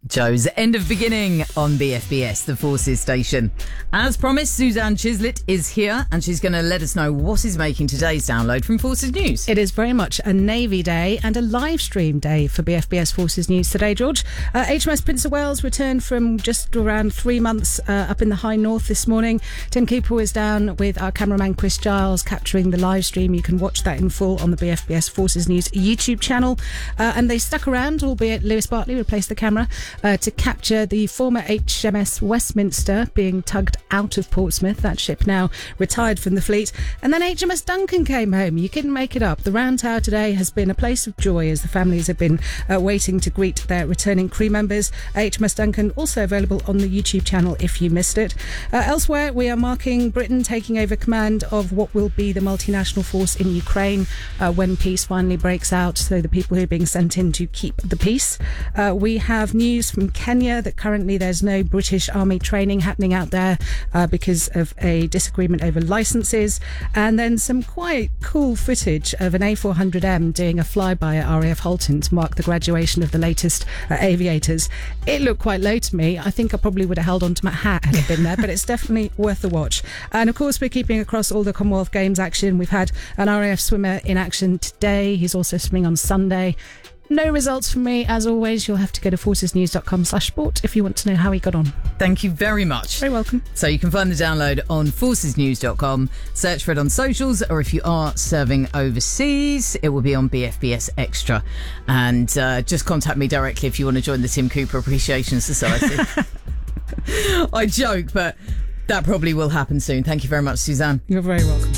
Joe's End of Beginning on BFBS, the Forces station. As promised, Suzanne Chislett is here and she's going to let us know what is making today's download from Forces News. It is very much a Navy day and a live stream day for BFBS Forces News today, George. HMS Prince of Wales returned from just around 3 months up in the high north this morning. Tim Cooper was down with our cameraman Chris Giles capturing the live stream. You can watch that in full on the BFBS Forces News YouTube channel. And they stuck around, albeit Lewis Bartley replaced the camera, to capture the former HMS Westminster being tugged out of Portsmouth. That ship now retired from the fleet. And then HMS Duncan came home. You couldn't make it up. The Round Tower today has been a place of joy as the families have been waiting to greet their returning crew members. HMS Duncan also available on the YouTube channel if you missed it. Elsewhere, we are marking Britain taking over command of what will be the multinational force in Ukraine when peace finally breaks out, so the people who are being sent in to keep the peace. We have news from Kenya that currently there's no British Army training happening out there because of a disagreement over licences, and then some quite cool footage of an A400M doing a flyby at RAF Halton to mark the graduation of the latest aviators. It looked quite low to me. I think I probably would have held on to my hat had it been there, but it's definitely worth a watch. And of course, we're keeping across all the Commonwealth Games action. We've had an RAF swimmer in action today. He's also swimming on Sunday. No results from me, as always. You'll have to go to forcesnews.com/sport if you want to know how he got on. Thank you very much. Very welcome. So you can find the download on forcesnews.com, search for it on socials, or if you are serving overseas, it will be on BFBS Extra. And just contact me directly if you want to join the Tim Cooper Appreciation Society. I joke, but that probably will happen soon. Thank you very much, Suzanne. You're very welcome.